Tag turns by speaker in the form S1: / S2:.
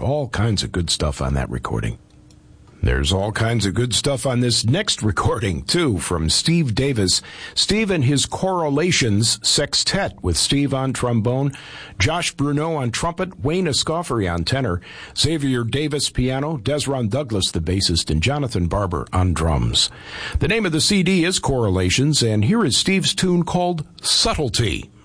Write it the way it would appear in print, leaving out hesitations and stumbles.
S1: All kinds of good stuff on that recording. There's all kinds of good stuff on this next recording, too, from Steve Davis. Steve and his Correlations Sextet with Steve on trombone, Josh Bruneau on trumpet, Wayne Escoffery on tenor, Xavier Davis piano, Desron Douglas the bassist, and Jonathan Barber on drums. The name of the CD is Correlations, and here is Steve's tune called Subtlety.